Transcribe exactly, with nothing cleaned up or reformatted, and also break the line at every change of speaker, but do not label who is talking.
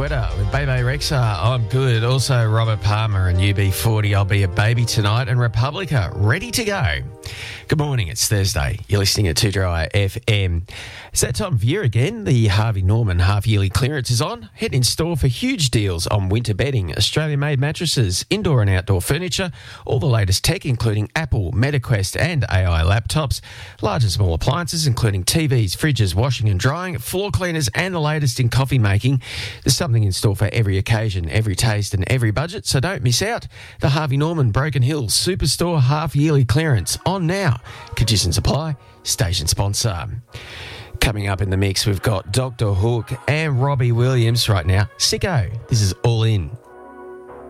Guetta with Bebe Rexha, I'm good. Also Robert Palmer and U B forty, I'll Be a Baby Tonight, and Republica, ready to go. Good morning, it's Thursday. You're listening at two Dry F M. It's that time of year again. The Harvey Norman half-yearly clearance is on. Head in store for huge deals on winter bedding, Australian-made mattresses, indoor and outdoor furniture, all the latest tech including Apple, MetaQuest and A I laptops, large and small appliances including T Vs, fridges, washing and drying, floor cleaners and the latest in coffee making. There's something in store for every occasion, every taste and every budget, so don't miss out. The Harvey Norman Broken Hill Superstore half-yearly clearance on now. Conditions apply. Station sponsor. Coming up in the mix, we've got Doctor Hook and Robbie Williams right now. Sicko, this is All In.